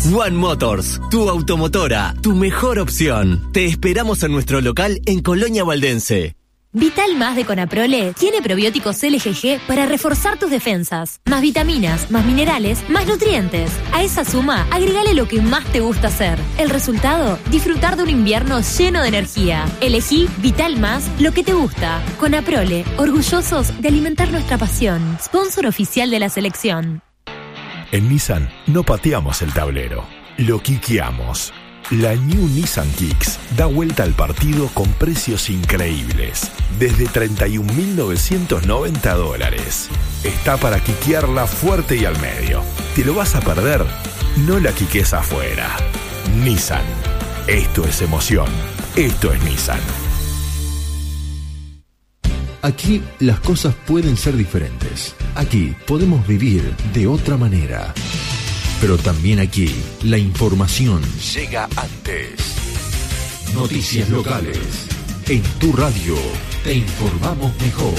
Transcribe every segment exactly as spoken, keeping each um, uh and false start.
One Motors, tu automotora, tu mejor opción. Te esperamos en nuestro local en Colonia Valdense. Vital Más de Conaprole tiene probióticos L G G para reforzar tus defensas. Más vitaminas, más minerales, más nutrientes. A esa suma, agregale lo que más te gusta hacer. El resultado, disfrutar de un invierno lleno de energía. Elegí Vital Más, lo que te gusta. Conaprole, orgullosos de alimentar nuestra pasión. Sponsor oficial de la selección. En Nissan no pateamos el tablero, lo quiqueamos. La New Nissan Kicks da vuelta al partido con precios increíbles, desde treinta y un mil novecientos noventa dólares. Está para quiquearla fuerte y al medio. ¿Te lo vas a perder? No la quiques afuera. Nissan. Esto es emoción. Esto es Nissan. Aquí las cosas pueden ser diferentes. Aquí podemos vivir de otra manera. Pero también aquí, la información llega antes. Noticias locales. En tu radio, te informamos mejor.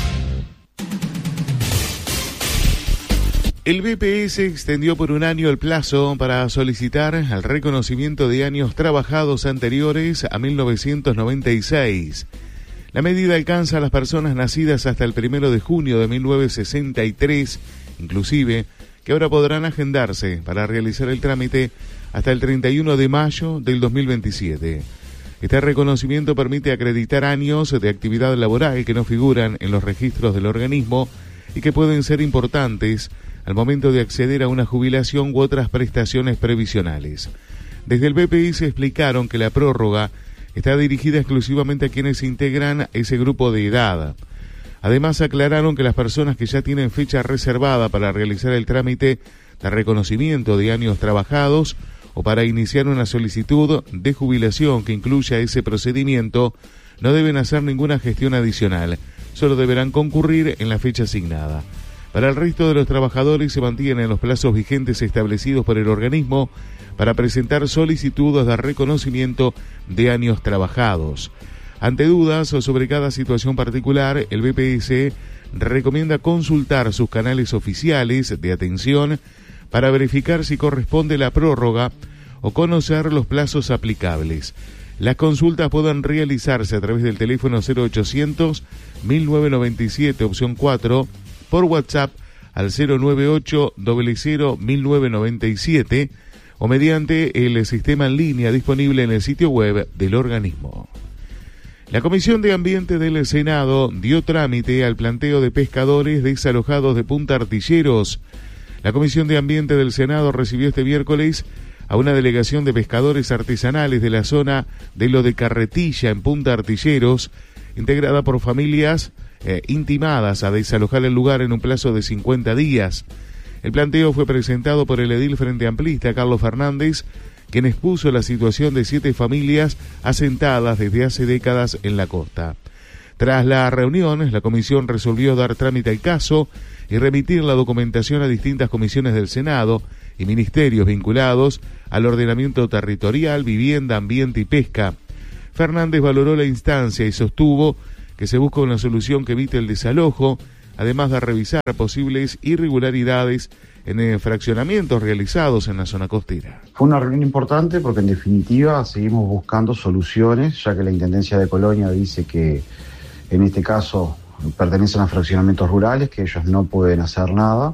El B P S extendió por un año el plazo para solicitar el reconocimiento de años trabajados anteriores a mil novecientos noventa y seis. La medida alcanza a las personas nacidas hasta el primero de junio de mil novecientos sesenta y tres, inclusive, que ahora podrán agendarse para realizar el trámite hasta el treinta y uno de mayo del dos mil veintisiete. Este reconocimiento permite acreditar años de actividad laboral que no figuran en los registros del organismo y que pueden ser importantes al momento de acceder a una jubilación u otras prestaciones previsionales. Desde el B P S explicaron que la prórroga está dirigida exclusivamente a quienes integran ese grupo de edad. Además, aclararon que las personas que ya tienen fecha reservada para realizar el trámite de reconocimiento de años trabajados o para iniciar una solicitud de jubilación que incluya ese procedimiento, no deben hacer ninguna gestión adicional, solo deberán concurrir en la fecha asignada. Para el resto de los trabajadores se mantienen los plazos vigentes establecidos por el organismo para presentar solicitudes de reconocimiento de años trabajados. Ante dudas sobre cada situación particular, el B P S recomienda consultar sus canales oficiales de atención para verificar si corresponde la prórroga o conocer los plazos aplicables. Las consultas pueden realizarse a través del teléfono cero ochocientos mil novecientos noventa y siete, opción cuatro, por WhatsApp al cero noventa y ocho cero cero mil novecientos noventa y siete o mediante el sistema en línea disponible en el sitio web del organismo. La Comisión de Ambiente del Senado dio trámite al planteo de pescadores desalojados de Punta Artilleros. La Comisión de Ambiente del Senado recibió este miércoles a una delegación de pescadores artesanales de la zona de Lo de Carretilla en Punta Artilleros, integrada por familias eh, intimadas a desalojar el lugar en un plazo de cincuenta días. El planteo fue presentado por el edil Frente Amplista Carlos Fernández, quien expuso la situación de siete familias asentadas desde hace décadas en la costa. Tras la reunión, la comisión resolvió dar trámite al caso y remitir la documentación a distintas comisiones del Senado y ministerios vinculados al ordenamiento territorial, vivienda, ambiente y pesca. Fernández valoró la instancia y sostuvo que se busca una solución que evite el desalojo, además de revisar posibles irregularidades en fraccionamientos realizados en la zona costera. Fue una reunión importante porque en definitiva seguimos buscando soluciones, ya que la Intendencia de Colonia dice que en este caso pertenecen a fraccionamientos rurales, que ellos no pueden hacer nada.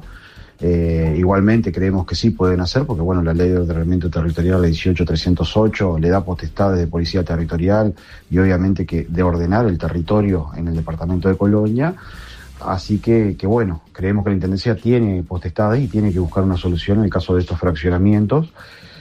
Eh, igualmente creemos que sí pueden hacer, porque bueno, la ley de ordenamiento territorial, la dieciocho trescientos ocho, le da potestades de policía territorial y obviamente que de ordenar el territorio en el departamento de Colonia. Así que, que bueno, creemos que la Intendencia tiene potestades y tiene que buscar una solución en el caso de estos fraccionamientos,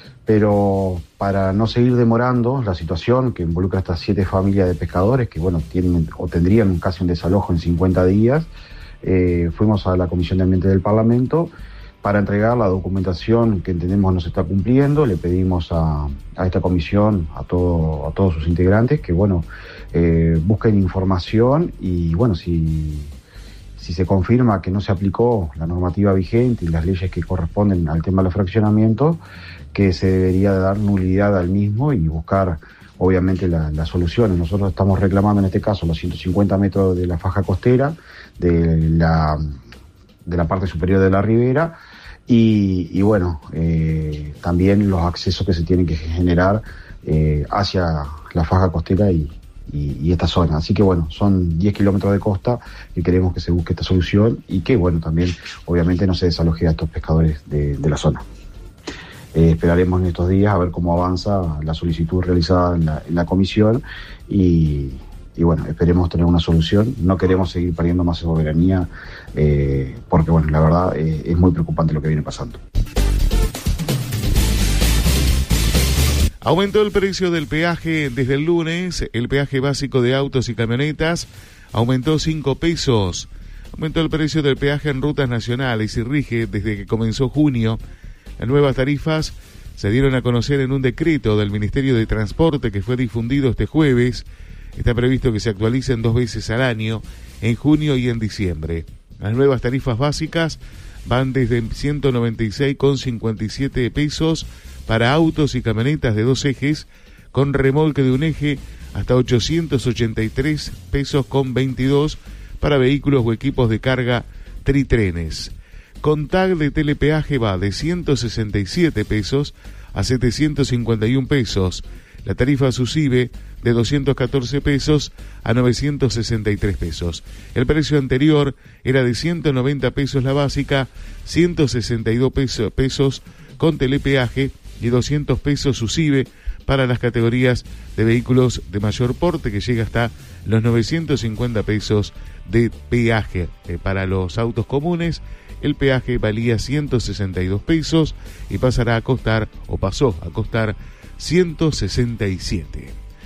pero para no seguir demorando la situación que involucra a estas siete familias de pescadores que bueno, tienen o tendrían casi un desalojo en cincuenta días, eh, fuimos a la Comisión de Ambiente del Parlamento para entregar la documentación que entendemos no se está cumpliendo. Le pedimos a, a esta comisión, a, todo, a todos sus integrantes, que bueno, eh, busquen información y bueno, si... Si se confirma que no se aplicó la normativa vigente y las leyes que corresponden al tema de los fraccionamientos, que se debería dar nulidad al mismo y buscar, obviamente, las la soluciones. Nosotros estamos reclamando en este caso los ciento cincuenta metros de la faja costera, de la, de la parte superior de la ribera, y, y bueno, eh, eh, también los accesos que se tienen que generar eh, hacia la faja costera y, y, y esta zona. Así que bueno, son diez kilómetros de costa que queremos que se busque esta solución y que bueno, también obviamente no se desaloje a estos pescadores de, de la zona. Eh, esperaremos en estos días a ver cómo avanza la solicitud realizada en la, en la comisión y, y bueno, esperemos tener una solución. No queremos seguir perdiendo más soberanía eh, porque bueno, la verdad eh, es muy preocupante lo que viene pasando. Aumentó el precio del peaje desde el lunes. El peaje básico de autos y camionetas aumentó cinco pesos. Aumentó el precio del peaje en rutas nacionales y rige desde que comenzó junio. Las nuevas tarifas se dieron a conocer en un decreto del Ministerio de Transporte que fue difundido este jueves. Está previsto que se actualicen dos veces al año, en junio y en diciembre. Las nuevas tarifas básicas van desde ciento noventa y seis con cincuenta y siete pesos para autos y camionetas de dos ejes con remolque de un eje hasta ochocientos ochenta y tres pesos con veintidós para vehículos o equipos de carga tritrenes. Con tag de telepeaje va de ciento sesenta y siete pesos a setecientos cincuenta y un pesos. La tarifa SUSIBE de doscientos catorce pesos a novecientos sesenta y tres pesos. El precio anterior era de ciento noventa pesos la básica, ciento sesenta y dos pesos con telepeaje y doscientos pesos SUSIBE para las categorías de vehículos de mayor porte, que llega hasta los novecientos cincuenta pesos de peaje. Eh, para los autos comunes, el peaje valía ciento sesenta y dos pesos y pasará a costar, o pasó a costar, ciento sesenta y siete.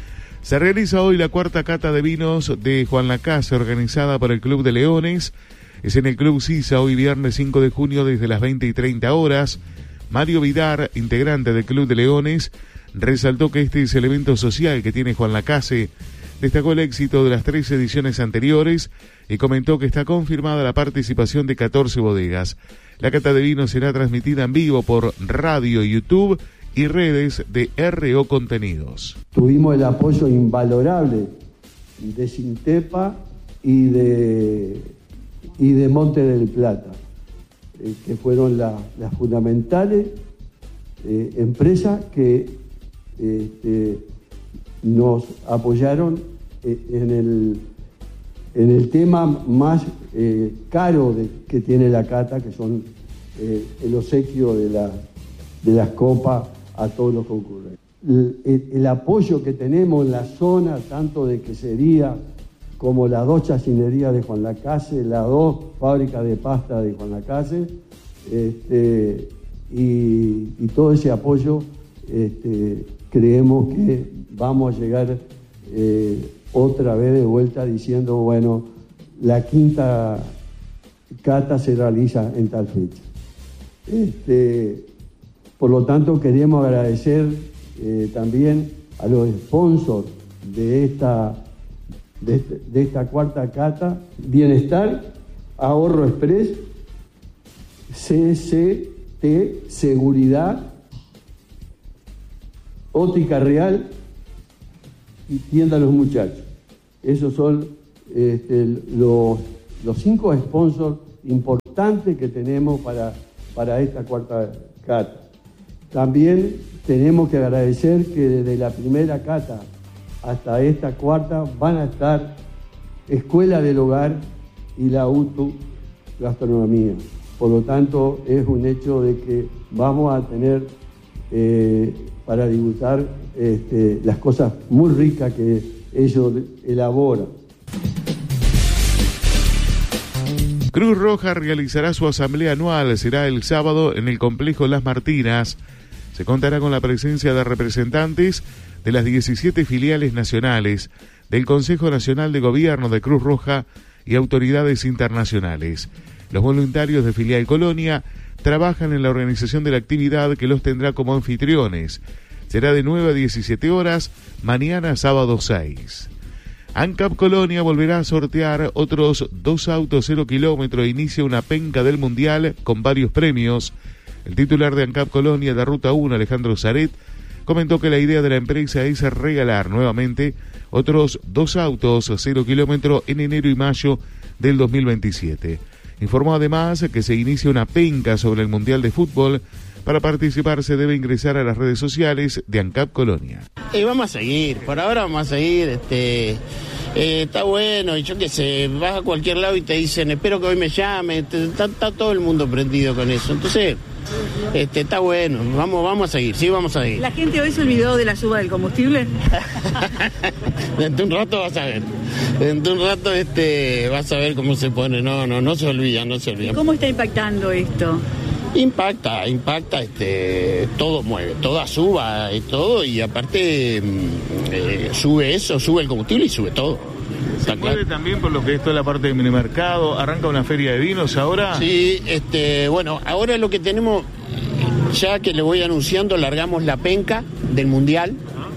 Se realiza hoy la cuarta cata de vinos de Juan Lacase, organizada por el Club de Leones. Es en el Club Sisa, hoy viernes cinco de junio, desde las veinte y treinta horas. Mario Vidar, integrante del Club de Leones, resaltó que este es el evento social que tiene Juan Lacase. Destacó el éxito de las tres ediciones anteriores y comentó que está confirmada la participación de catorce bodegas. La cata de vino será transmitida en vivo por radio, YouTube y redes de R O Contenidos. Tuvimos el apoyo invalorable de Sintepa y de, y de Monte del Plata, eh, que fueron la, las fundamentales eh, empresas que eh, nos apoyaron eh, en, el, en el tema más eh, caro de, que tiene la cata, que son eh, el obsequio de, la, de las copas a todos los concurrentes. El, el, el apoyo que tenemos en la zona, tanto de quesería como las dos chacinerías de Juan Lacase, las dos fábricas de pasta de Juan Lacase, este, y, y todo ese apoyo, este, creemos que vamos a llegar eh, otra vez de vuelta diciendo, bueno, la quinta cata se realiza en tal fecha. Este, por lo tanto, queremos agradecer eh, también a los sponsors de esta, de, de esta cuarta cata: Bienestar, Ahorro Express, C C T, Seguridad, Óptica Real y Tienda Los Muchachos. Esos son este, los, los cinco sponsors importantes que tenemos para, para esta cuarta cata. También tenemos que agradecer que desde la primera cata hasta esta cuarta van a estar Escuela del Hogar y la U T U Gastronomía. Por lo tanto, es un hecho de que vamos a tener eh, para degustar este, las cosas muy ricas que ellos elaboran. Cruz Roja realizará su asamblea anual, será el sábado en el complejo Las Martinas. Se contará con la presencia de representantes de las diecisiete filiales nacionales, del Consejo Nacional de Gobierno de Cruz Roja y autoridades internacionales. Los voluntarios de Filial Colonia trabajan en la organización de la actividad que los tendrá como anfitriones. Será de nueve a diecisiete horas, mañana sábado seis. ANCAP Colonia volverá a sortear otros dos autos cero kilómetro e inicia una penca del Mundial con varios premios. El titular de ANCAP Colonia de Ruta uno, Alejandro Zaret, comentó que la idea de la empresa es regalar nuevamente otros dos autos cero kilómetro en enero y mayo del dos mil veintisiete. Informó además que se inicia una penca sobre el Mundial de Fútbol Para participar se debe ingresar a las redes sociales de ANCAP Colonia. Y vamos a seguir, por ahora vamos a seguir, este, eh, está bueno, y yo qué sé, vas a cualquier lado y te dicen, espero que hoy me llame, está, está todo el mundo prendido con eso, entonces, este, está bueno, vamos, vamos a seguir, sí, vamos a seguir. ¿La gente hoy se olvidó de la suba del combustible? Dentro de un rato vas a ver, dentro de un rato este, vas a ver cómo se pone, no, no, no se olvida, no se olvida. ¿Cómo está impactando esto? Impacta, impacta, este, todo mueve, toda suba y todo, y aparte eh, sube eso, sube el combustible y sube todo. ¿Se puede también por lo que es toda la parte de minimercado? ¿Arranca una feria de vinos ahora? Sí, este, bueno, ahora lo que tenemos, ya que le voy anunciando, largamos la penca del Mundial.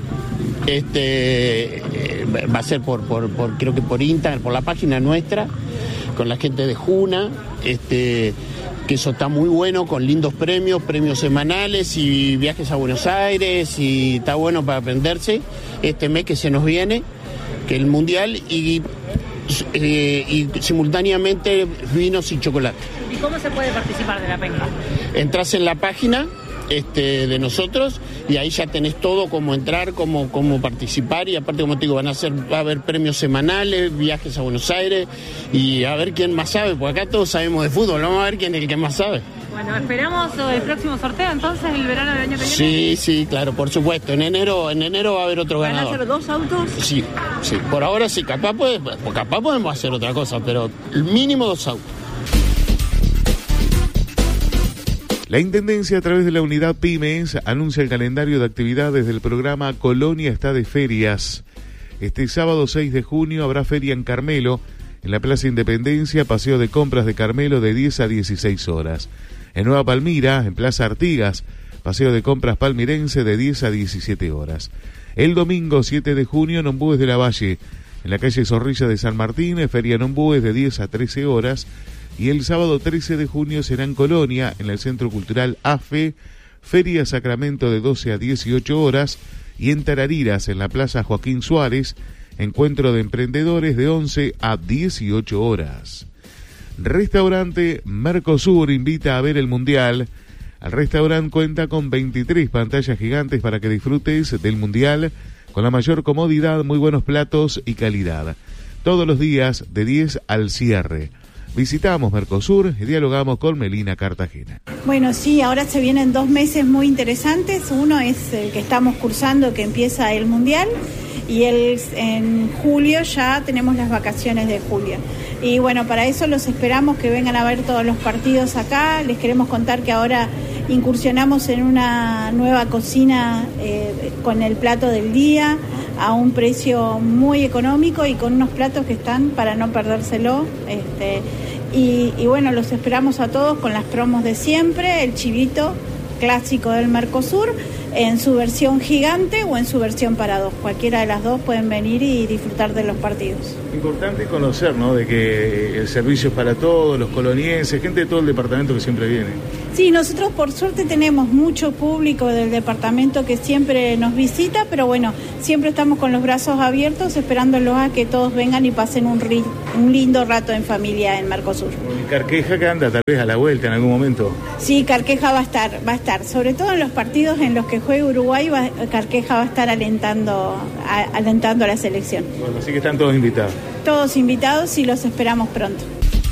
Este, eh, va a ser por, por, por, creo que por Instagram, por la página nuestra, con la gente de Juna, este... que eso está muy bueno, con lindos premios, premios semanales y viajes a Buenos Aires, y está bueno para aprenderse este mes que se nos viene, que el Mundial, y, eh, y simultáneamente vinos y chocolate. ¿Y cómo se puede participar de la penca? Entras en la página este, de nosotros y ahí ya tenés todo, cómo entrar, cómo, cómo participar, y aparte, como te digo, van a hacer, va a haber premios semanales, viajes a Buenos Aires, y a ver quién más sabe, porque acá todos sabemos de fútbol, vamos a ver quién es el que más sabe. Bueno, esperamos el próximo sorteo entonces, el verano del año que viene. Sí, sí, claro, por supuesto, en enero, en enero va a haber otro ganador. ¿Van a ser dos autos? Sí, sí, por ahora sí, capaz, puede, capaz podemos hacer otra cosa, pero el mínimo dos autos. La Intendencia, a través de la unidad Pymes, anuncia el calendario de actividades del programa Colonia está de ferias. Este sábado seis de junio habrá feria en Carmelo, en la Plaza Independencia, paseo de compras de Carmelo de diez a dieciséis horas. En Nueva Palmira, en Plaza Artigas, paseo de compras palmirense de diez a diecisiete horas. El domingo siete de junio en Ombúes de la Valle, en la calle Zorrilla de San Martín, feria en Ombúes de diez a trece horas. Y el sábado trece de junio será en Colonia, en el Centro Cultural AFE, Feria Sacramento de doce a dieciocho horas, y en Tarariras, en la Plaza Joaquín Suárez, Encuentro de Emprendedores de once a dieciocho horas. Restaurante Mercosur invita a ver el Mundial. El restaurante cuenta con veintitrés pantallas gigantes para que disfrutes del Mundial con la mayor comodidad, muy buenos platos y calidad. Todos los días de diez al cierre. Visitamos Mercosur y dialogamos con Melina Cartagena. Bueno, sí, ahora se vienen dos meses muy interesantes. Uno es el que estamos cursando, que empieza el Mundial, y el, en julio ya tenemos las vacaciones de julio. Y bueno, para eso los esperamos que vengan a ver todos los partidos acá. Les queremos contar que ahora incursionamos en una nueva cocina eh, con el plato del día, a un precio muy económico y con unos platos que están para no perdérselo. Este, y, y bueno, los esperamos a todos con las promos de siempre, el chivito clásico del Mercosur, en su versión gigante o en su versión para dos. Cualquiera de las dos pueden venir y disfrutar de los partidos. Importante conocer, ¿no?, de que el servicio es para todos, los colonienses, gente de todo el departamento que siempre viene. Sí, nosotros por suerte tenemos mucho público del departamento que siempre nos visita, pero bueno, siempre estamos con los brazos abiertos esperándolos a que todos vengan y pasen un, ri- un lindo rato en familia en Mercosur. ¿Y Carqueja que anda tal vez a la vuelta en algún momento? Sí, Carqueja va a estar, va a estar, sobre todo en los partidos en los que juegue Uruguay, va, Carqueja va a estar alentando a, alentando a la selección. Bueno, así que están todos invitados. Todos invitados y los esperamos pronto.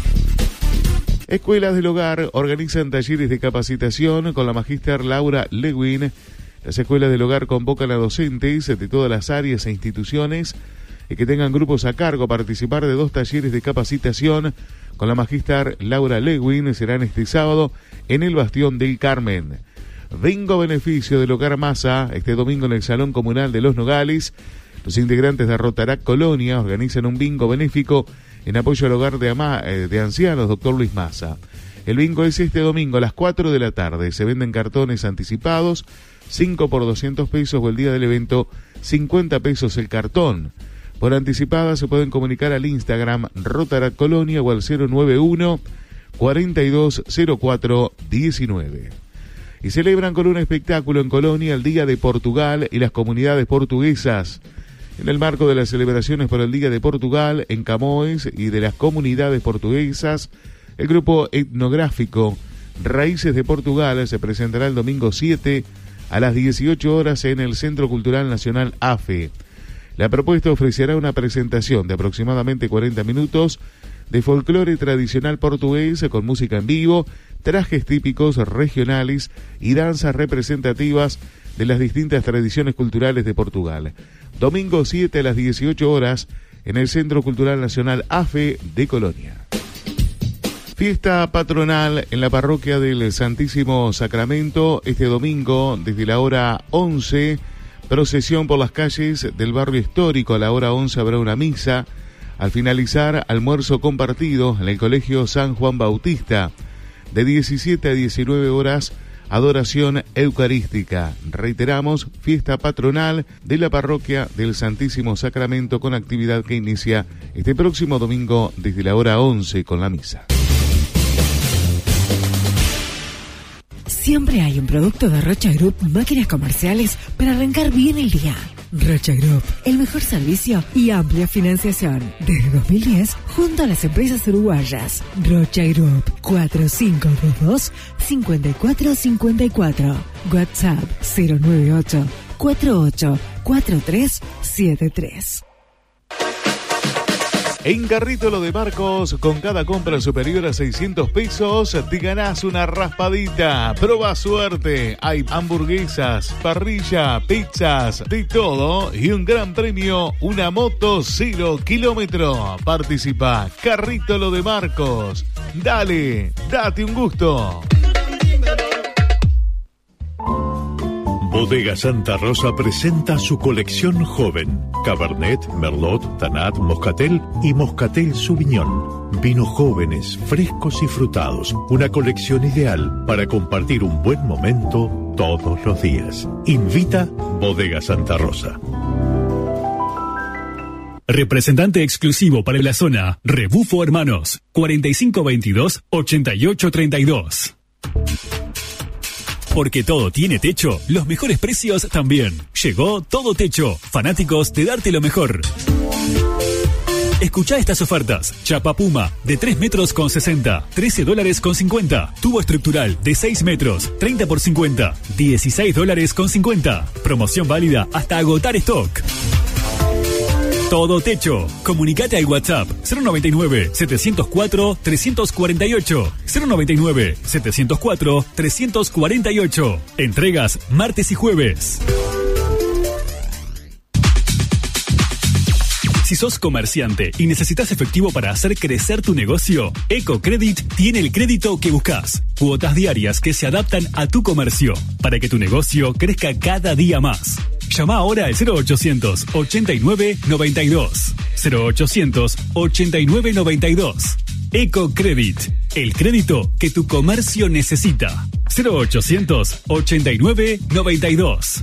Escuelas del Hogar organizan talleres de capacitación con la magíster Laura Lewin. Las escuelas del hogar convocan a docentes de todas las áreas e instituciones y que tengan grupos a cargo a participar de dos talleres de capacitación con la magíster Laura Lewin. Serán este sábado en el Bastión del Carmen. Bingo beneficio del Hogar Masa, este domingo en el Salón Comunal de Los Nogales. Los integrantes de Rotarac Colonia organizan un bingo benéfico en apoyo al hogar de, ama, eh, de ancianos, doctor Luis Massa. El bingo es este domingo a las cuatro de la tarde. Se venden cartones anticipados, cinco por doscientos pesos, o el día del evento, cincuenta pesos el cartón. Por anticipada se pueden comunicar al Instagram Rotarac Colonia o al cero nueve uno, cuarenta y dos cero cuatro diecinueve. Y celebran con un espectáculo en Colonia el Día de Portugal y las comunidades portuguesas. En el marco de las celebraciones por el Día de Portugal en Camoes y de las comunidades portuguesas, el grupo etnográfico Raíces de Portugal se presentará el domingo siete a las dieciocho horas en el Centro Cultural Nacional A F E. La propuesta ofrecerá una presentación de aproximadamente cuarenta minutos de folclore tradicional portugués con música en vivo, trajes típicos regionales y danzas representativas de las distintas tradiciones culturales de Portugal. Domingo siete a las dieciocho horas en el Centro Cultural Nacional A F E de Colonia. Fiesta patronal en la parroquia del Santísimo Sacramento este domingo desde la hora once. Procesión por las calles del barrio histórico. A la hora once habrá una misa. Al finalizar, almuerzo compartido en el Colegio San Juan Bautista. De diecisiete a diecinueve horas, adoración eucarística. Reiteramos, fiesta patronal de la parroquia del Santísimo Sacramento con actividad que inicia este próximo domingo desde la hora once con la misa. Siempre hay un producto de Rocha Group Máquinas Comerciales para arrancar bien el día. Rocha Group, el mejor servicio y amplia financiación. Desde dos mil diez, junto a las empresas uruguayas. Rocha Group, cuatro cinco dos dos, cinco cuatro cinco cuatro. WhatsApp cero nueve ocho, cuatro ocho cuatro tres siete tres. En Carrito Lo de Marcos, con cada compra superior a seiscientos pesos, te ganás una raspadita. Proba suerte. Hay hamburguesas, parrilla, pizzas, de todo. Y un gran premio, una moto cero kilómetro. Participa, Carrito Lo de Marcos. Dale, date un gusto. Bodega Santa Rosa presenta su colección joven. Cabernet, Merlot, Tanat, Moscatel y Moscatel Sauvignon. Vinos jóvenes, frescos y frutados. Una colección ideal para compartir un buen momento todos los días. Invita Bodega Santa Rosa. Representante exclusivo para la zona, Rebufo Hermanos, cuarenta y cinco veintidós, ochenta y ocho treinta y dos. Porque todo tiene techo, los mejores precios también. Llegó Todo Techo, fanáticos de darte lo mejor. Escuchá estas ofertas. Chapa Puma, de tres metros con sesenta, trece dólares con cincuenta. Tubo estructural, de seis metros, treinta por cincuenta, dieciséis dólares con cincuenta. Promoción válida hasta agotar stock. Todo Techo. Comunicate al WhatsApp cero noventa y nueve, setecientos cuatro, trescientos cuarenta y ocho. cero noventa y nueve, setecientos cuatro, trescientos cuarenta y ocho. Entregas martes y jueves. Si sos comerciante y necesitas efectivo para hacer crecer tu negocio, EcoCredit tiene el crédito que buscas. Cuotas diarias que se adaptan a tu comercio para que tu negocio crezca cada día más. Llama ahora al cero ochocientos, ochenta y nueve, noventa y dos. cero ochocientos, ochenta y nueve, noventa y dos. EcoCredit, el crédito que tu comercio necesita. cero ochocientos, ochenta y nueve, noventa y dos.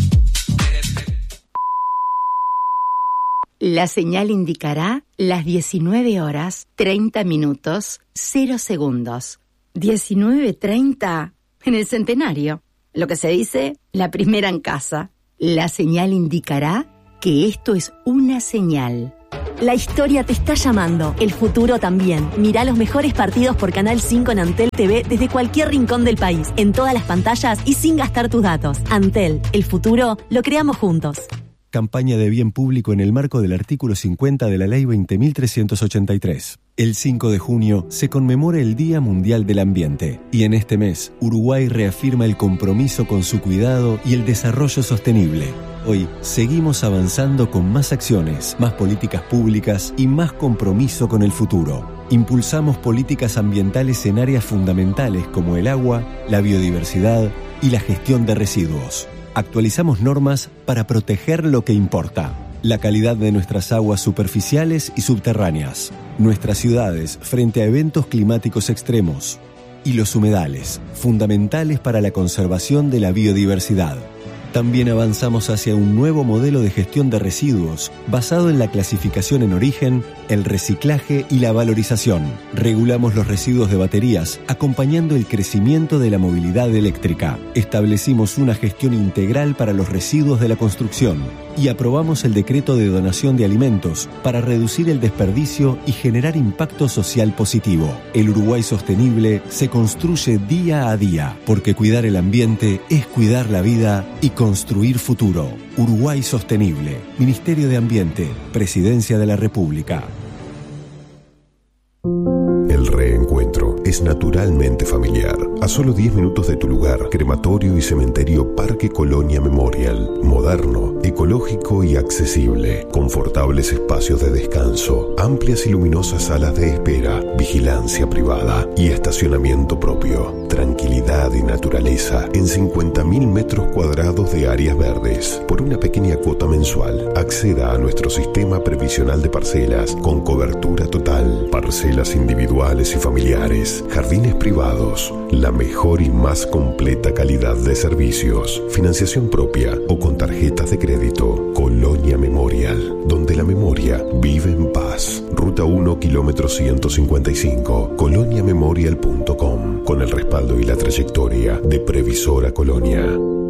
La señal indicará las diecinueve horas, treinta minutos, cero segundos. diecinueve treinta en el centenario. Lo que se dice, la primera en casa. La señal indicará que esto es una señal. La historia te está llamando, el futuro también. Mirá los mejores partidos por Canal cinco en Antel T V desde cualquier rincón del país, en todas las pantallas y sin gastar tus datos. Antel, el futuro lo creamos juntos. Campaña de bien público en el marco del artículo cincuenta de la Ley veinte mil trescientos ochenta y tres. El cinco de junio se conmemora el Día Mundial del Ambiente y en este mes Uruguay reafirma el compromiso con su cuidado y el desarrollo sostenible. Hoy seguimos avanzando con más acciones, más políticas públicas y más compromiso con el futuro. Impulsamos políticas ambientales en áreas fundamentales como el agua, la biodiversidad y la gestión de residuos. Actualizamos normas para proteger lo que importa, la calidad de nuestras aguas superficiales y subterráneas, nuestras ciudades frente a eventos climáticos extremos y los humedales, fundamentales para la conservación de la biodiversidad. También avanzamos hacia un nuevo modelo de gestión de residuos, basado en la clasificación en origen, el reciclaje y la valorización. Regulamos los residuos de baterías, acompañando el crecimiento de la movilidad eléctrica. Establecimos una gestión integral para los residuos de la construcción y aprobamos el decreto de donación de alimentos para reducir el desperdicio y generar impacto social positivo. El Uruguay sostenible se construye día a día, porque cuidar el ambiente es cuidar la vida y construir futuro. Uruguay Sostenible, Ministerio de Ambiente, Presidencia de la República. El reencuentro es naturalmente familiar. A solo diez minutos de tu lugar, crematorio y cementerio Parque Colonia Memorial. Moderno, ecológico y accesible. Confortables espacios de descanso, amplias y luminosas salas de espera, vigilancia privada y estacionamiento propio. Tranquilidad y naturaleza en cincuenta mil metros cuadrados de áreas verdes. Por una pequeña cuota mensual, acceda a nuestro sistema previsional de parcelas con cobertura total. Parcelas individuales y familiares, jardines privados, la mejor y más completa calidad de servicios, financiación propia o con tarjetas de crédito. Colonia Memorial, donde la memoria vive en paz. Ruta uno, kilómetro ciento cincuenta y cinco, colonia memorial punto com, con el respaldo y la trayectoria de Previsora Colonia.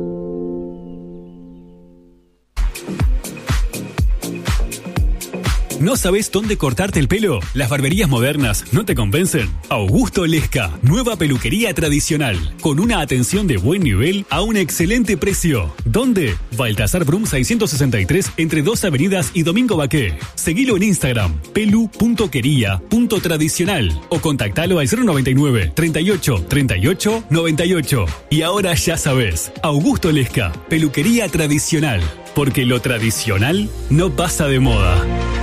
¿No sabes dónde cortarte el pelo? ¿Las barberías modernas no te convencen? Augusto Lesca, nueva peluquería tradicional, con una atención de buen nivel a un excelente precio. ¿Dónde? Baltasar Brum seiscientos sesenta y tres, entre dos avenidas y Domingo Baqué. Seguilo en Instagram, pelu punto quería punto tradicional, o contactalo al cero noventa y nueve, treinta y ocho, treinta y ocho, noventa y ocho. Y ahora ya sabes, Augusto Lesca, peluquería tradicional, porque lo tradicional no pasa de moda.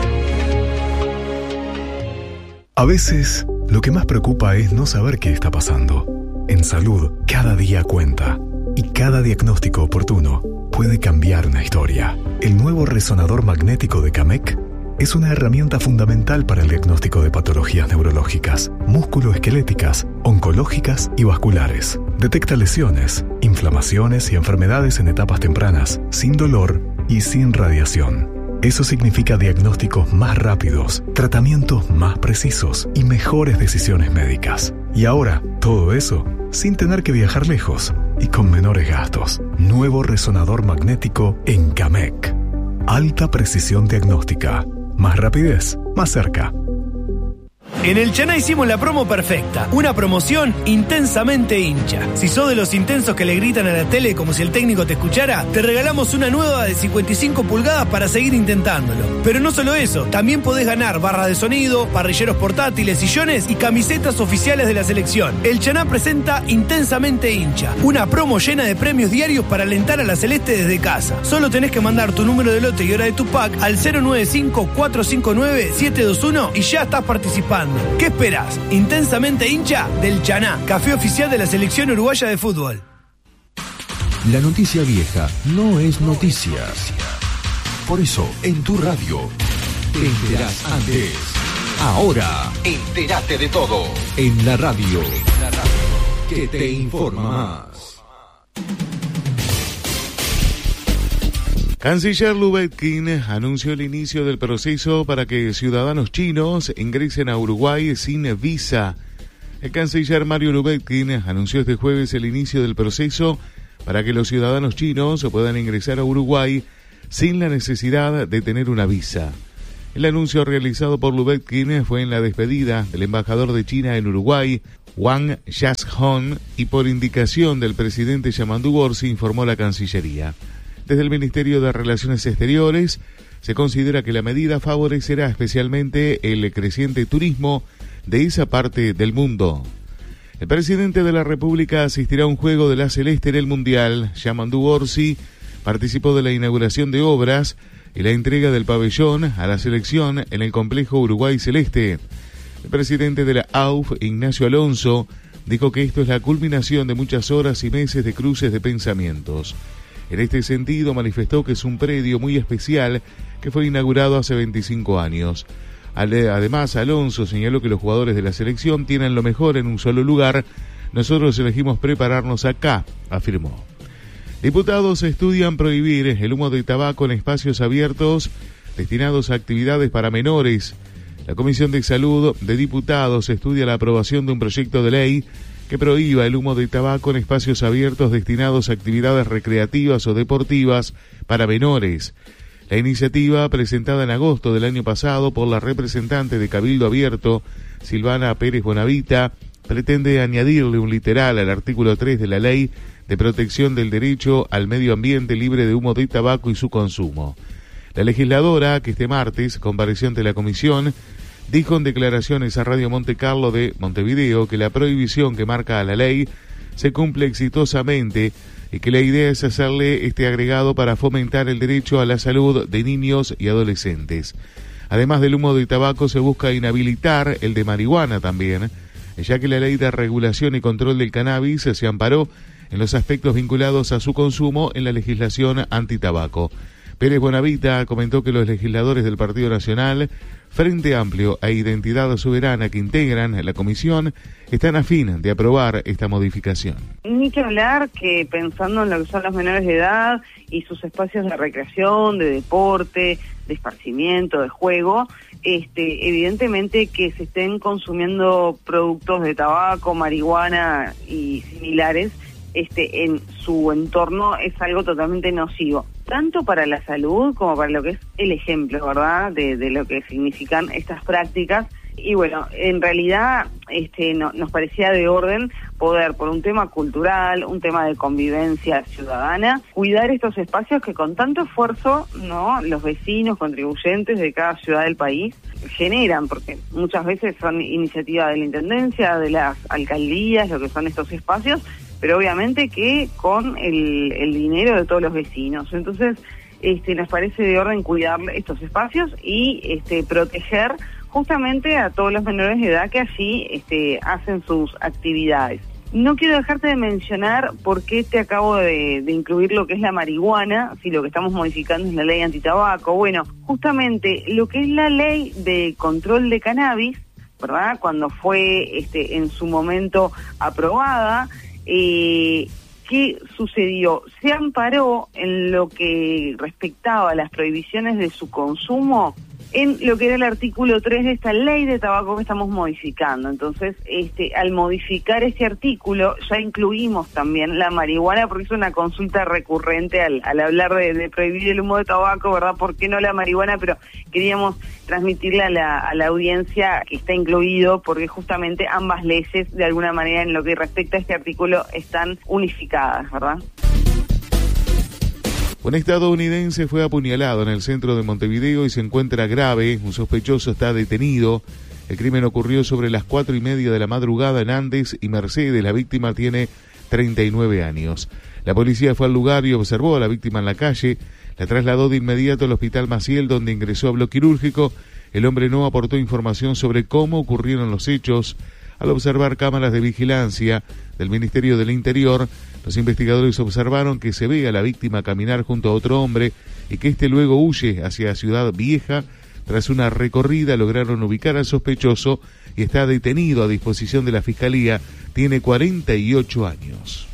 A veces, lo que más preocupa es no saber qué está pasando. En salud, cada día cuenta. Y cada diagnóstico oportuno puede cambiar una historia. El nuevo resonador magnético de CAMEC es una herramienta fundamental para el diagnóstico de patologías neurológicas, musculoesqueléticas, oncológicas y vasculares. Detecta lesiones, inflamaciones y enfermedades en etapas tempranas, sin dolor y sin radiación. Eso significa diagnósticos más rápidos, tratamientos más precisos y mejores decisiones médicas. Y ahora, todo eso sin tener que viajar lejos y con menores gastos. Nuevo resonador magnético en CAMEC. Alta precisión diagnóstica. Más rapidez, más cerca. En el Chaná hicimos la promo perfecta, una promoción intensamente hincha. Si sos de los intensos que le gritan a la tele como si el técnico te escuchara, te regalamos una nueva de cincuenta y cinco pulgadas para seguir intentándolo. Pero no solo eso, también podés ganar barra de sonido, parrilleros portátiles, sillones y camisetas oficiales de la selección. El Chaná presenta Intensamente hincha, una promo llena de premios diarios para alentar a la Celeste desde casa. Solo tenés que mandar tu número de lote y hora de tu pack al cero nueve cinco, cuatro cinco nueve, siete dos uno y ya estás participando. ¿Qué esperás? Intensamente hincha del Chaná, café oficial de la selección uruguaya de fútbol. La noticia vieja no es noticia. Por eso, en tu radio, te enterás antes. Ahora, entérate de todo. En la radio, que te informa más. Canciller Lubetkin anunció el inicio del proceso para que ciudadanos chinos ingresen a Uruguay sin visa. El canciller Mario Lubetkin anunció este jueves el inicio del proceso para que los ciudadanos chinos puedan ingresar a Uruguay sin la necesidad de tener una visa. El anuncio realizado por Lubetkin fue en la despedida del embajador de China en Uruguay, Wang Yashhong, y por indicación del presidente Yamandu Gorsi, informó la Cancillería. Desde el Ministerio de Relaciones Exteriores se considera que la medida favorecerá especialmente el creciente turismo de esa parte del mundo. El presidente de la República asistirá a un juego de la Celeste en el Mundial. Yamandu Gorsi participó de la inauguración de obras y la entrega del pabellón a la selección en el complejo Uruguay Celeste. El presidente de la A U F, Ignacio Alonso, dijo que esto es la culminación de muchas horas y meses de cruces de pensamientos. En este sentido, manifestó que es un predio muy especial que fue inaugurado hace veinticinco años. Además, Alonso señaló que los jugadores de la selección tienen lo mejor en un solo lugar. Nosotros elegimos prepararnos acá, afirmó. Diputados estudian prohibir el humo de tabaco en espacios abiertos destinados a actividades para menores. La Comisión de Salud de Diputados estudia la aprobación de un proyecto de ley que prohíba el humo de tabaco en espacios abiertos destinados a actividades recreativas o deportivas para menores. La iniciativa, presentada en agosto del año pasado por la representante de Cabildo Abierto, Silvana Pérez Bonavita, pretende añadirle un literal al artículo tres de la Ley de Protección del Derecho al Medio Ambiente libre de humo de tabaco y su consumo. La legisladora, que este martes compareció ante la comisión, dijo en declaraciones a Radio Monte Carlo de Montevideo que la prohibición que marca la ley se cumple exitosamente y que la idea es hacerle este agregado para fomentar el derecho a la salud de niños y adolescentes. Además del humo de tabaco, se busca inhabilitar el de marihuana también, ya que la ley de regulación y control del cannabis se amparó en los aspectos vinculados a su consumo en la legislación antitabaco. Pérez Bonavita comentó que los legisladores del Partido Nacional, Frente Amplio e Identidad Soberana que integran la comisión están a fin de aprobar esta modificación. Ni que hablar que pensando en lo que son los menores de edad y sus espacios de recreación, de deporte, de esparcimiento, de juego, este, evidentemente que se estén consumiendo productos de tabaco, marihuana y similares, este, en su entorno es algo totalmente nocivo, tanto para la salud como para lo que es el ejemplo, ¿verdad?, de, de lo que significan estas prácticas. Y bueno, en realidad este, no, nos parecía de orden poder, por un tema cultural, un tema de convivencia ciudadana, cuidar estos espacios que con tanto esfuerzo, ¿no?, los vecinos, contribuyentes de cada ciudad del país generan, porque muchas veces son iniciativa de la Intendencia, de las alcaldías, lo que son estos espacios, pero obviamente que con el, el dinero de todos los vecinos. Entonces, este, nos parece de orden cuidar estos espacios y este, proteger justamente a todos los menores de edad que allí este, hacen sus actividades. No quiero dejarte de mencionar por qué te acabo de, de incluir lo que es la marihuana, si lo que estamos modificando es la ley antitabaco. Bueno, justamente lo que es la ley de control de cannabis, ¿verdad?, cuando fue este, en su momento aprobada, Eh, ¿qué sucedió? Se amparó en lo que respectaba a las prohibiciones de su consumo en lo que era el artículo tres de esta ley de tabaco que estamos modificando. Entonces, este, al modificar este artículo, ya incluimos también la marihuana, porque es una consulta recurrente al, al hablar de, de prohibir el humo de tabaco, ¿verdad? ¿Por qué no la marihuana? Pero queríamos transmitirle a la, a la audiencia que está incluido, porque justamente ambas leyes, de alguna manera, en lo que respecta a este artículo, están unificadas, ¿verdad? Un estadounidense fue apuñalado en el centro de Montevideo y se encuentra grave. Un sospechoso está detenido. El crimen ocurrió sobre las cuatro y media de la madrugada en Andes y Mercedes. La víctima tiene treinta y nueve años. La policía fue al lugar y observó a la víctima en la calle. La trasladó de inmediato al Hospital Maciel, donde ingresó a bloque quirúrgico. El hombre no aportó información sobre cómo ocurrieron los hechos. Al observar cámaras de vigilancia del Ministerio del Interior, los investigadores observaron que se ve a la víctima caminar junto a otro hombre y que éste luego huye hacia Ciudad Vieja. Tras una recorrida lograron ubicar al sospechoso y está detenido a disposición de la Fiscalía. Tiene cuarenta y ocho años.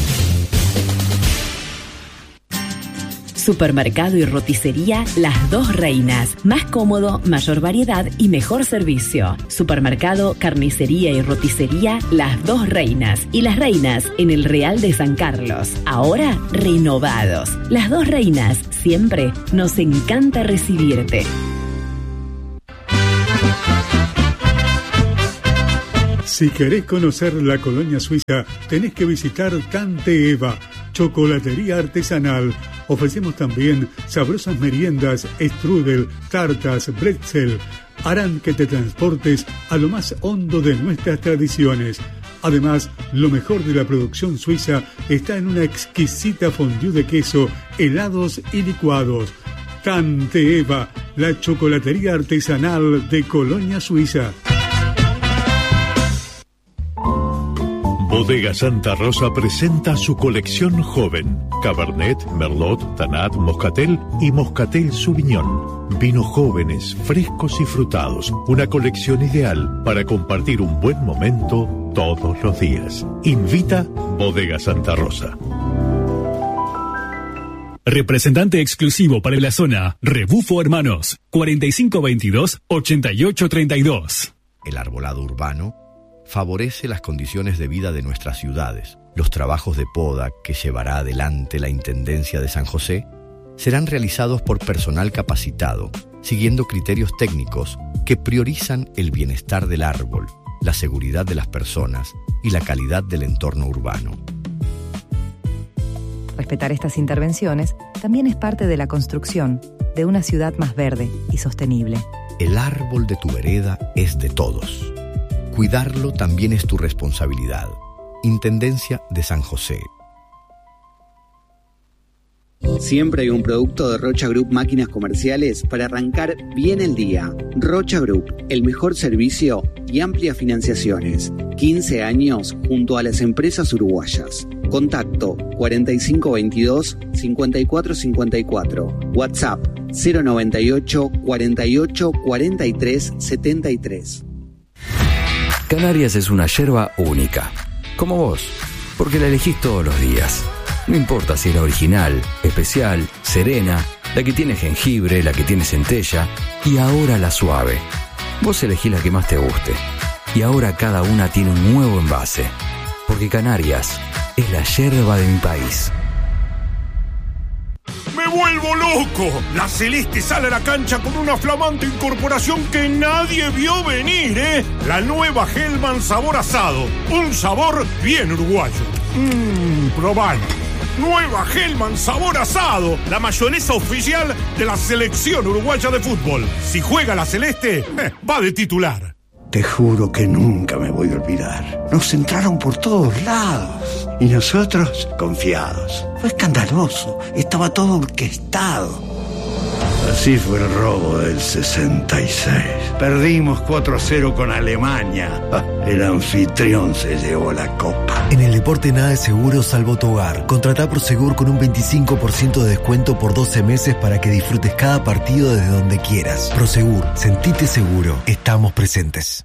Supermercado y roticería Las Dos Reinas. Más cómodo, mayor variedad y mejor servicio. Supermercado, carnicería y roticería Las Dos Reinas. Y Las Reinas en el Real de San Carlos. Ahora renovados. Las Dos Reinas. Siempre nos encanta recibirte. Si querés conocer la colonia suiza, tenés que visitar Tante Eva, chocolatería artesanal. Ofrecemos también sabrosas meriendas, strudel, tartas, bretzel. Harán que te transportes a lo más hondo de nuestras tradiciones. Además, lo mejor de la producción suiza está en una exquisita fondue de queso, helados y licuados. Tante Eva, la chocolatería artesanal de Colonia Suiza. Bodega Santa Rosa presenta su colección joven. Cabernet, Merlot, Tanat, Moscatel y Moscatel Sauvignon. Vinos jóvenes, frescos y frutados. Una colección ideal para compartir un buen momento todos los días. Invita Bodega Santa Rosa. Representante exclusivo para la zona. Rebufo Hermanos. cuarenta y cinco veintidós, ochenta y ocho treinta y dos. El arbolado urbano favorece las condiciones de vida de nuestras ciudades. Los trabajos de poda que llevará adelante la Intendencia de San José serán realizados por personal capacitado, siguiendo criterios técnicos que priorizan el bienestar del árbol, la seguridad de las personas y la calidad del entorno urbano. Respetar estas intervenciones también es parte de la construcción de una ciudad más verde y sostenible. El árbol de tu vereda es de todos. Cuidarlo también es tu responsabilidad. Intendencia de San José. Siempre hay un producto de Rocha Group Máquinas Comerciales para arrancar bien el día. Rocha Group, el mejor servicio y amplias financiaciones. quince años junto a las empresas uruguayas. Contacto cuarenta y cinco veintidós, cincuenta y cuatro cincuenta y cuatro. WhatsApp cero noventa y ocho, cuarenta y ocho, cuarenta y tres, setenta y tres. Canarias es una yerba única, como vos, porque la elegís todos los días. No importa si es la original, especial, serena, la que tiene jengibre, la que tiene centella y ahora la suave. Vos elegís la que más te guste. Y ahora cada una tiene un nuevo envase. Porque Canarias es la yerba de mi país. ¡Me vuelvo loco! La Celeste sale a la cancha con una flamante incorporación que nadie vio venir, ¿eh? La nueva Hellman sabor asado. Un sabor bien uruguayo. Mmm, probalo. Nueva Hellman sabor asado, la mayonesa oficial de la selección uruguaya de fútbol. Si juega la Celeste, eh, va de titular. Te juro que nunca me voy a olvidar. Nos entraron por todos lados y nosotros confiados. Fue escandaloso, estaba todo orquestado. Así fue el robo del sesenta y seis. Perdimos cuatro a cero con Alemania. El anfitrión se llevó la copa. En el deporte nada es seguro salvo tu hogar. Contratá Prosegur con un veinticinco por ciento de descuento por doce meses para que disfrutes cada partido desde donde quieras. Prosegur, sentite seguro. Estamos presentes.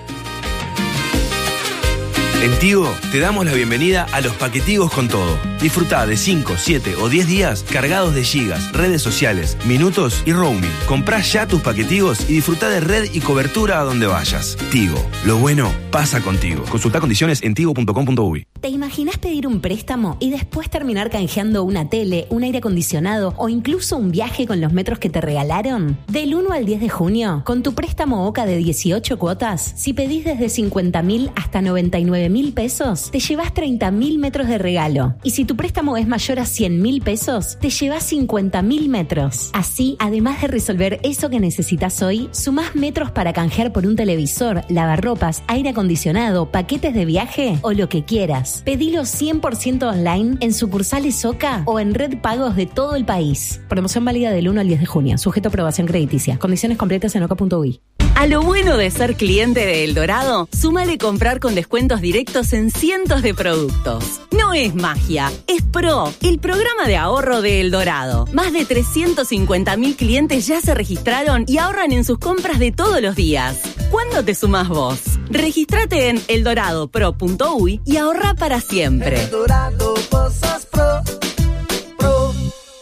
En Tigo te damos la bienvenida a los paquetigos con todo. Disfrutá de cinco, siete o diez días cargados de gigas, redes sociales, minutos y roaming. Comprá ya tus paquetigos y disfrutá de red y cobertura a donde vayas. Tigo, lo bueno pasa contigo. Consultá condiciones en tigo punto com punto uy. ¿Te imaginas pedir un préstamo y después terminar canjeando una tele, un aire acondicionado o incluso un viaje con los metros que te regalaron? Del uno al diez de junio, con tu préstamo OCA de dieciocho cuotas, si pedís desde cincuenta mil hasta noventa y nueve mil pesos, te llevas treinta mil metros de regalo. Y si tu préstamo es mayor a cien mil pesos, te llevas cincuenta mil metros. Así, además de resolver eso que necesitas hoy, sumás metros para canjear por un televisor, lavarropas, aire acondicionado, paquetes de viaje o lo que quieras. Pedilo cien por ciento online en sucursales OCA o en red pagos de todo el país. Promoción válida del uno al diez de junio. Sujeto a aprobación crediticia. Condiciones completas en oca punto uy. A lo bueno de ser cliente de El Dorado, súmale comprar con descuentos directos en cientos de productos. No es magia, es Pro, el programa de ahorro de El Dorado. Más de trescientos cincuenta mil clientes ya se registraron y ahorran en sus compras de todos los días. ¿Cuándo te sumás vos? Regístrate en eldorado pro punto uy y ahorra para siempre. El Dorado, cosas pro, pro.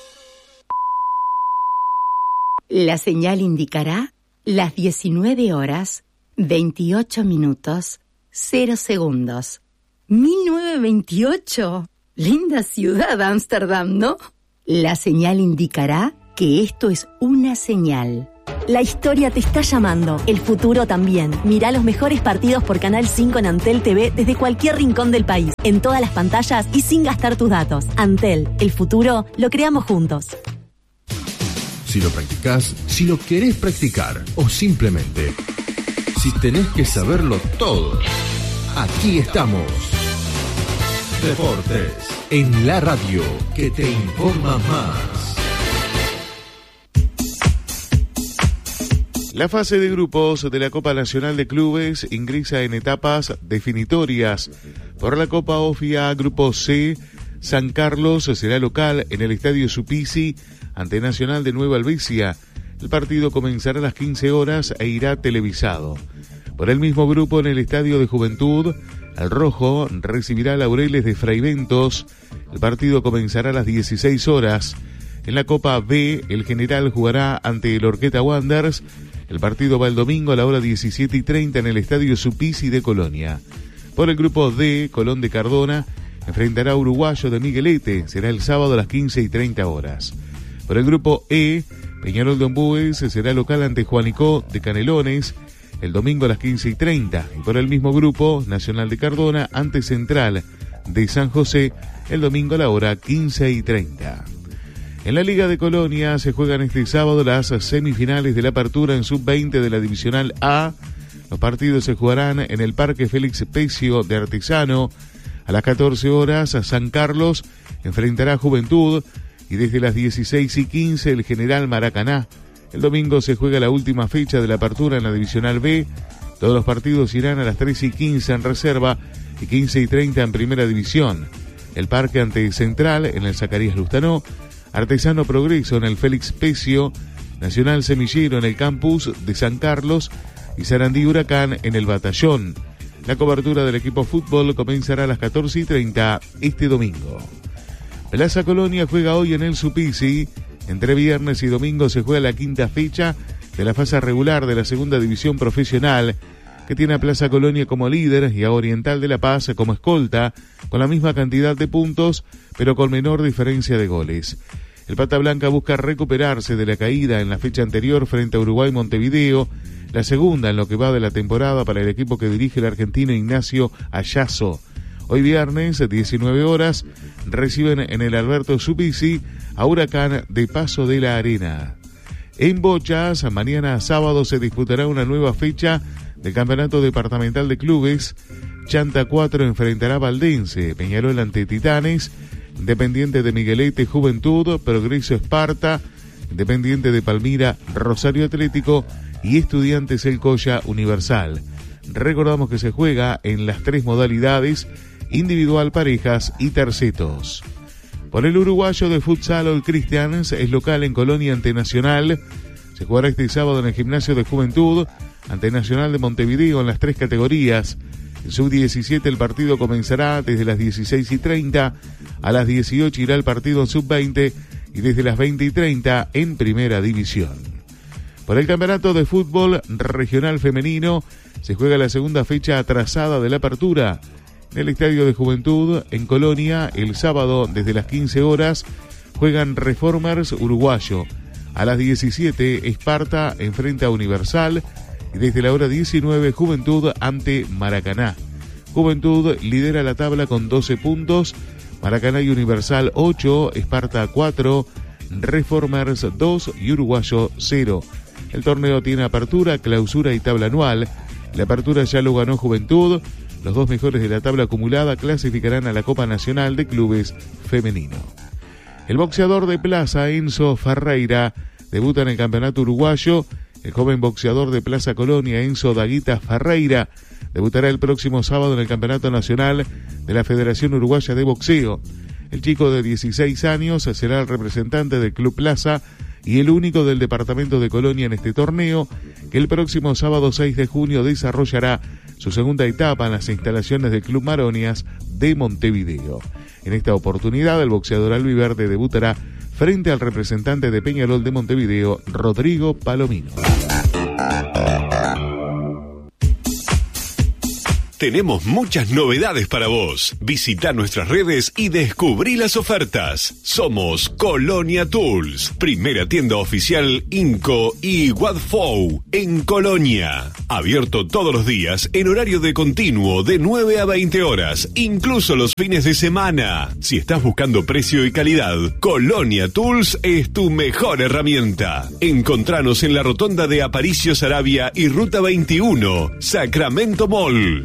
La señal indicará las diecinueve horas, veintiocho minutos, cero segundos. mil novecientos veintiocho. Linda ciudad, Ámsterdam, ¿no? La señal indicará que esto es una señal. La historia te está llamando, el futuro también. Mirá los mejores partidos por Canal cinco en Antel T V desde cualquier rincón del país, en todas las pantallas y sin gastar tus datos. Antel, el futuro lo creamos juntos. Si lo practicás, si lo querés practicar o simplemente si tenés que saberlo todo, aquí estamos. Deportes en la radio que te informa más. La fase de grupos de la Copa Nacional de Clubes ingresa en etapas definitorias. Por la Copa OFIA Grupo C, San Carlos será local en el Estadio Supisi ante Nacional de Nueva Albesia. El partido comenzará a las quince horas e irá televisado. Por el mismo grupo, en el Estadio de Juventud, el Rojo recibirá a Laureles de Fraiventos. El partido comenzará a las dieciséis horas. En la Copa B, el General jugará ante el Orqueta Wanderers. El partido va el domingo a la hora diecisiete y treinta en el Estadio Supisi de Colonia. Por el grupo D, Colón de Cardona enfrentará a Uruguayo de Miguelete. Será el sábado a las quince y treinta horas. Por el grupo E, Peñarol de Ombúes será local ante Juanico de Canelones el domingo a las quince y treinta. Y por el mismo grupo, Nacional de Cardona ante Central de San José el domingo a la hora quince y treinta. En la Liga de Colonia se juegan este sábado las semifinales de la apertura en sub veinte de la Divisional A. Los partidos se jugarán en el Parque Félix Pecio de Artesano. A las catorce horas, San Carlos enfrentará a Juventud y desde las dieciséis y quince el General Maracaná. El domingo se juega la última fecha de la apertura en la Divisional B. Todos los partidos irán a las tres y quince en reserva y quince y treinta en Primera División. El Parque ante Central en el Zacarías Lustanó, Artesano Progreso en el Félix Pecio, Nacional Semillero en el Campus de San Carlos y Sarandí Huracán en el Batallón. La cobertura del equipo fútbol comenzará a las catorce y treinta este domingo. Plaza Colonia juega hoy en el Supisi. Entre viernes y domingo se juega la quinta fecha de la fase regular de la segunda división profesional, que tiene a Plaza Colonia como líder y a Oriental de La Paz como escolta, con la misma cantidad de puntos, pero con menor diferencia de goles. El Pata Blanca busca recuperarse de la caída en la fecha anterior frente a Uruguay Montevideo, la segunda en lo que va de la temporada para el equipo que dirige el argentino Ignacio Ayazo. Hoy viernes, diecinueve horas, reciben en el Alberto Supisi a Huracán de Paso de la Arena. En Bochas, mañana sábado se disputará una nueva fecha del Campeonato Departamental de Clubes. Chanta cuatro enfrentará a Valdense, Peñarol ante Titanes, Independiente de Miguelete, Juventud, Progreso Esparta, Independiente de Palmira, Rosario Atlético y Estudiantes El Colla Universal. Recordamos que se juega en las tres modalidades: individual, parejas y tercetos. Por el uruguayo de futsal, All Christians es local en Colonia ante Nacional. Se jugará este sábado en el Gimnasio de Juventud ante Nacional de Montevideo en las tres categorías. En sub diecisiete el partido comenzará desde las dieciséis y treinta, a las dieciocho irá el partido en sub veinte y desde las veinte y treinta en Primera División. Por el Campeonato de Fútbol Regional Femenino se juega la segunda fecha atrasada de la apertura. En el Estadio de Juventud, en Colonia, el sábado desde las quince horas, juegan Reformers Uruguayo. A las diecisiete, Esparta enfrenta a Universal y desde la hora diecinueve, Juventud ante Maracaná. Juventud lidera la tabla con doce puntos, Maracaná y Universal ocho, Esparta cuatro, Reformers dos y Uruguayo cero. El torneo tiene apertura, clausura y tabla anual. La apertura ya lo ganó Juventud. Los dos mejores de la tabla acumulada clasificarán a la Copa Nacional de Clubes Femenino. El boxeador de Plaza, Enzo Ferreira, debuta en el Campeonato Uruguayo. El joven boxeador de Plaza Colonia, Enzo Daguita Ferreira, debutará el próximo sábado en el Campeonato Nacional de la Federación Uruguaya de Boxeo. El chico de dieciséis años será el representante del Club Plaza y el único del departamento de Colonia en este torneo, que el próximo sábado seis de junio desarrollará su segunda etapa en las instalaciones del Club Maronias de Montevideo. En esta oportunidad, el boxeador albiverde debutará frente al representante de Peñarol de Montevideo, Rodrigo Palomino. Tenemos muchas novedades para vos. Visita nuestras redes y descubrí las ofertas. Somos Colonia Tools, primera tienda oficial Inco y Wadfou en Colonia. Abierto todos los días en horario de continuo de nueve a veinte horas, incluso los fines de semana. Si estás buscando precio y calidad, Colonia Tools es tu mejor herramienta. Encontranos en la rotonda de Aparicio Saravia y Ruta veintiuno, Sacramento Mall.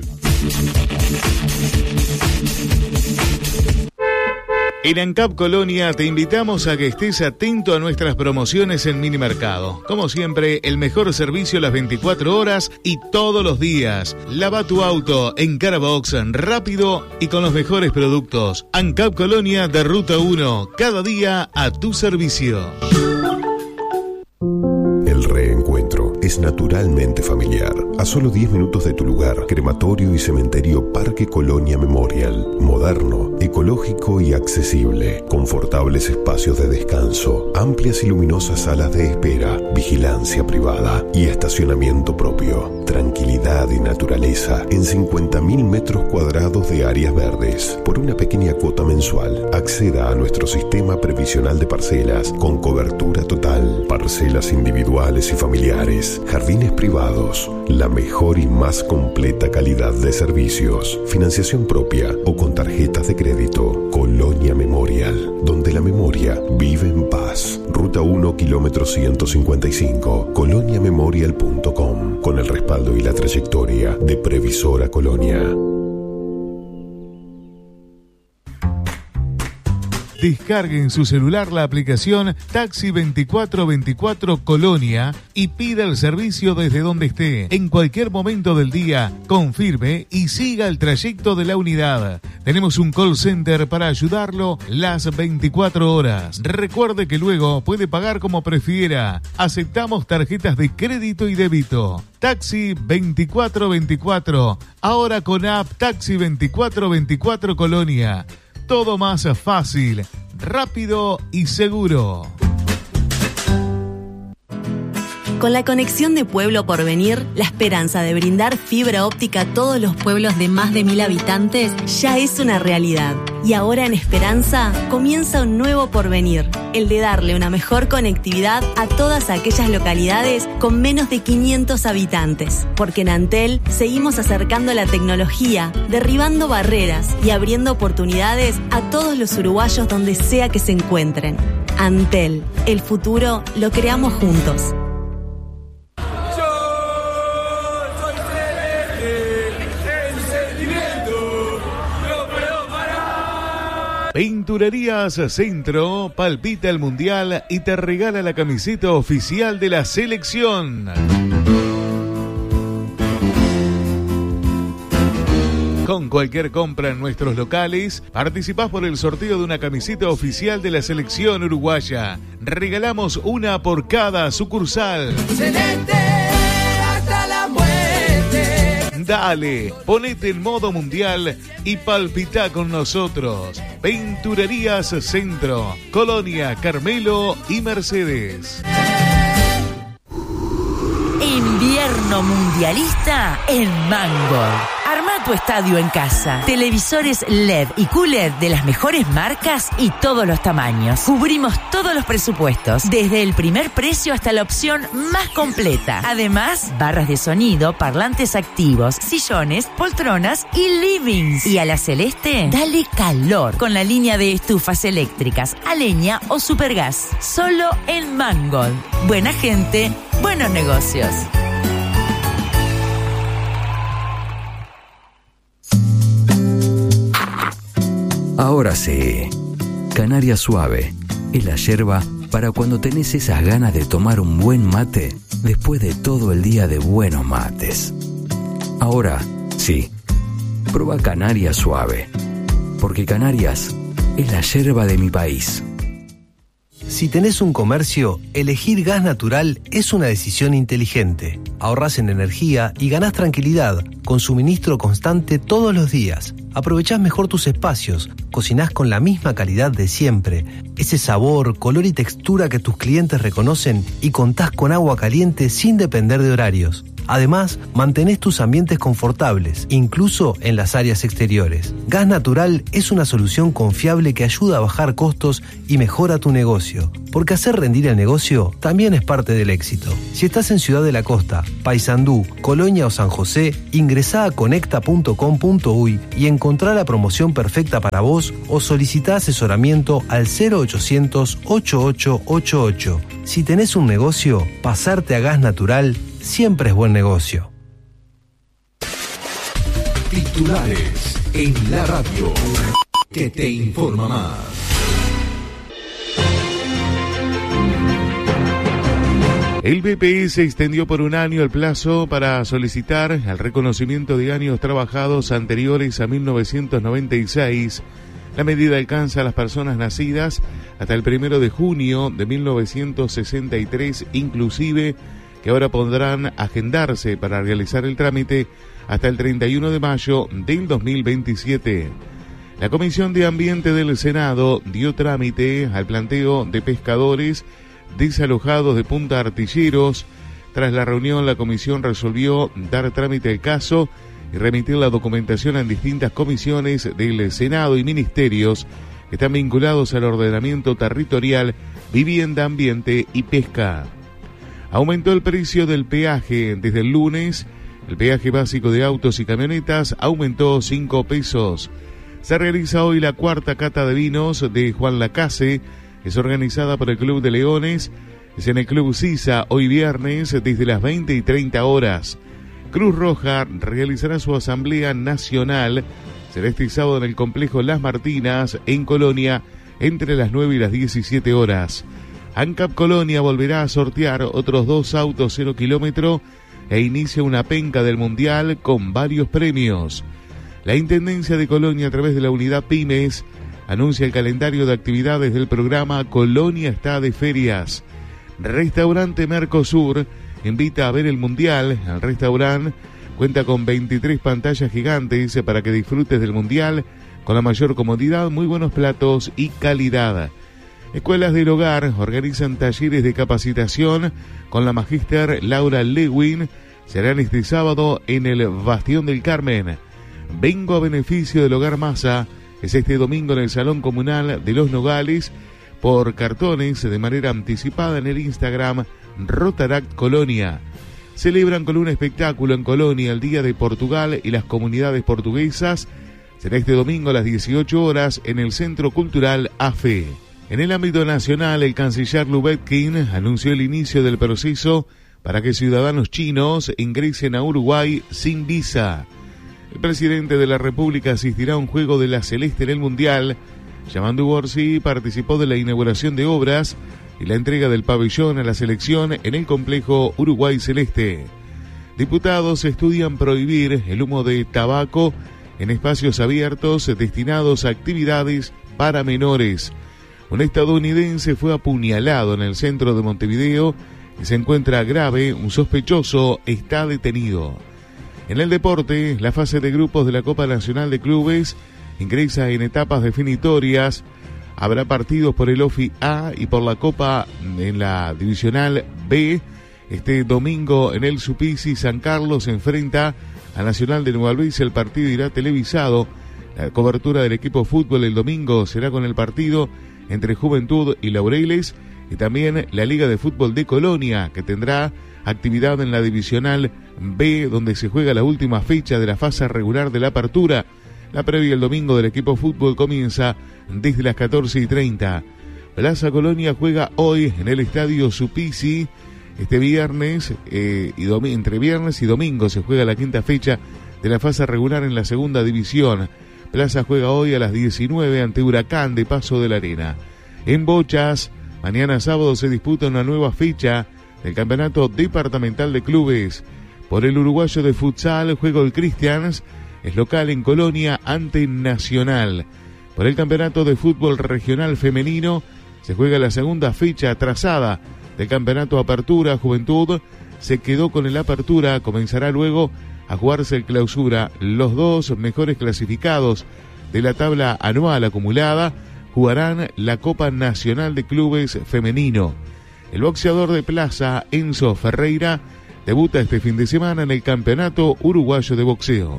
En ANCAP Colonia te invitamos a que estés atento a nuestras promociones en Minimercado. Como siempre, el mejor servicio las veinticuatro horas y todos los días. Lava tu auto en Carabox, rápido y con los mejores productos. ANCAP Colonia de Ruta uno, cada día a tu servicio. El reencuentro es naturalmente familiar. A solo diez minutos de tu lugar, Crematorio y Cementerio Parque Colonia Memorial. Moderno, ecológico y accesible, confortables espacios de descanso, amplias y luminosas salas de espera, vigilancia privada y estacionamiento propio. Tranquilidad y naturaleza en cincuenta mil metros cuadrados de áreas verdes. Por una pequeña cuota mensual, acceda a nuestro sistema previsional de parcelas con cobertura total, parcelas individuales y familiares, jardines privados, la mejor y más completa calidad de servicios, financiación propia o con tarjetas de crédito. Colonia Memorial, donde la memoria vive en paz. Ruta uno, kilómetro ciento cincuenta y cinco, colonia memorial punto com, con el respaldo y la trayectoria de Previsora Colonia. Descargue en su celular la aplicación Taxi veinticuatro veinticuatro Colonia y pida el servicio desde donde esté, en cualquier momento del día. Confirme y siga el trayecto de la unidad. Tenemos un call center para ayudarlo las veinticuatro horas. Recuerde que luego puede pagar como prefiera. Aceptamos tarjetas de crédito y débito. Taxi veinticuatro veinticuatro, ahora con app Taxi veinticuatro veinticuatro Colonia. Todo más fácil, rápido y seguro. Con la conexión de Pueblo Porvenir, la esperanza de brindar fibra óptica a todos los pueblos de más de mil habitantes ya es una realidad. Y ahora en Esperanza comienza un nuevo porvenir, el de darle una mejor conectividad a todas aquellas localidades con menos de quinientos habitantes. Porque en Antel seguimos acercando la tecnología, derribando barreras y abriendo oportunidades a todos los uruguayos donde sea que se encuentren. Antel, el futuro lo creamos juntos. Pinturerías Centro palpita el Mundial y te regala la camiseta oficial de la selección. Con cualquier compra en nuestros locales, participás por el sorteo de una camiseta oficial de la selección uruguaya. Regalamos una por cada sucursal. Celeste hasta la muerte. Dale, ponete en modo mundial y palpita con nosotros. Pinturerías Centro, Colonia, Carmelo y Mercedes. Invierno mundialista en Mangold. Arma tu estadio en casa. Televisores L E D y Q L E D de las mejores marcas y todos los tamaños. Cubrimos todos los presupuestos, desde el primer precio hasta la opción más completa. Además, barras de sonido, parlantes activos, sillones, poltronas y livings. Y a la Celeste, dale calor con la línea de estufas eléctricas, a leña o supergas. Solo en Mangold. Buena gente, buenos negocios. Ahora sí, Canaria Suave es la yerba para cuando tenés esas ganas de tomar un buen mate después de todo el día de buenos mates. Ahora sí, prueba Canaria Suave, porque Canarias es la yerba de mi país. Si tenés un comercio, elegir gas natural es una decisión inteligente. Ahorrás en energía y ganás tranquilidad, con suministro constante todos los días. Aprovechás mejor tus espacios, cocinás con la misma calidad de siempre, ese sabor, color y textura que tus clientes reconocen y contás con agua caliente sin depender de horarios. Además, mantenés tus ambientes confortables, incluso en las áreas exteriores. Gas Natural es una solución confiable que ayuda a bajar costos y mejora tu negocio, porque hacer rendir el negocio también es parte del éxito. Si estás en Ciudad de la Costa, Paysandú, Colonia o San José, ingresá a conecta punto com punto uy y encontrá la promoción perfecta para vos o solicitá asesoramiento al cero ochocientos, ochenta y ocho ochenta y ocho. Si tenés un negocio, pasarte a Gas Natural siempre es buen negocio. Titulares en la radio que te informa más. El B P S extendió por un año el plazo para solicitar el reconocimiento de años trabajados anteriores a mil novecientos noventa y seis. La medida alcanza a las personas nacidas hasta el primero de junio de mil novecientos sesenta y tres, inclusive, que ahora podrán agendarse para realizar el trámite hasta el treinta y uno de mayo del dos mil veintisiete. La Comisión de Ambiente del Senado dio trámite al planteo de pescadores desalojados de Punta Artilleros. Tras la reunión, la comisión resolvió dar trámite al caso y remitir la documentación en distintas comisiones del Senado y ministerios que están vinculados al ordenamiento territorial, vivienda, ambiente y pesca. Aumentó el precio del peaje desde el lunes. El peaje básico de autos y camionetas aumentó cinco pesos. Se realiza hoy la cuarta cata de vinos de Juan Lacase. Es organizada por el Club de Leones. Es en el Club Sisa hoy viernes desde las veinte y treinta horas. Cruz Roja realizará su asamblea nacional. Será este sábado en el complejo Las Martinas, en Colonia, entre las nueve y las diecisiete horas. ANCAP Colonia volverá a sortear otros dos autos cero kilómetro e inicia una penca del Mundial con varios premios. La Intendencia de Colonia, a través de la unidad Pymes, anuncia el calendario de actividades del programa Colonia está de ferias. Restaurante Mercosur invita a ver el Mundial. El restaurante cuenta con veintitrés pantallas gigantes para que disfrutes del Mundial con la mayor comodidad, muy buenos platos y calidad. Escuelas del Hogar organizan talleres de capacitación con la magíster Laura Lewin. Serán este sábado en el Bastión del Carmen. Vengo a beneficio del Hogar Masa. Es este domingo en el Salón Comunal de Los Nogales por cartones de manera anticipada en el Instagram Rotaract Colonia. Celebran con un espectáculo en Colonia el Día de Portugal y las comunidades portuguesas. Será este domingo a las dieciocho horas en el Centro Cultural A F E. En el ámbito nacional, el canciller Lubetkin anunció el inicio del proceso para que ciudadanos chinos ingresen a Uruguay sin visa. El presidente de la República asistirá a un juego de la Celeste en el Mundial. Yamandu Orsi participó de la inauguración de obras y la entrega del pabellón a la selección en el complejo Uruguay Celeste. Diputados estudian prohibir el humo de tabaco en espacios abiertos destinados a actividades para menores. Un estadounidense fue apuñalado en el centro de Montevideo y se encuentra grave. Un sospechoso está detenido. En el deporte, la fase de grupos de la Copa Nacional de Clubes ingresa en etapas definitorias. Habrá partidos por el O F I A y por la Copa en la Divisional B. Este domingo en el Supisi, San Carlos se enfrenta a Nacional de Nueva Albesia. El partido irá televisado. La cobertura del equipo fútbol el domingo será con el partido entre Juventud y Laureles, y también la Liga de Fútbol de Colonia, que tendrá actividad en la Divisional B, donde se juega la última fecha de la fase regular de la apertura. La previa el domingo del equipo fútbol comienza desde las catorce y treinta. Plaza Colonia juega hoy en el Estadio Supisi. Este viernes, eh, y domi- entre viernes y domingo se juega la quinta fecha de la fase regular en la segunda división. Plaza juega hoy a las diecinueve ante Huracán de Paso de la Arena. En Bochas, mañana sábado se disputa una nueva fecha del Campeonato Departamental de Clubes. Por el uruguayo de futsal, juega el Cristians, es local en Colonia ante Nacional. Por el Campeonato de Fútbol Regional Femenino, se juega la segunda fecha atrasada del Campeonato Apertura. Juventud se quedó con el Apertura, comenzará luego a jugarse el Clausura. Los dos mejores clasificados de la tabla anual acumulada jugarán la Copa Nacional de Clubes Femenino. El boxeador de Plaza, Enzo Ferreira, debuta este fin de semana en el Campeonato Uruguayo de Boxeo.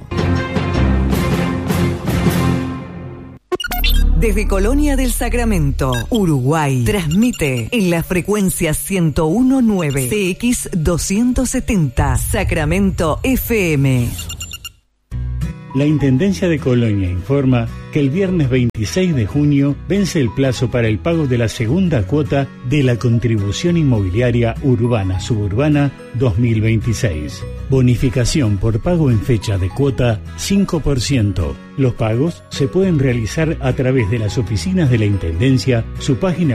Desde Colonia del Sacramento, Uruguay, transmite en la frecuencia ciento uno punto nueve C X doscientos setenta, Sacramento F M. La Intendencia de Colonia informa que el viernes veintiséis de junio vence el plazo para el pago de la segunda cuota de la Contribución Inmobiliaria Urbana Suburbana dos mil veintiséis. Bonificación por pago en fecha de cuota cinco por ciento. Los pagos se pueden realizar a través de las oficinas de la Intendencia, su página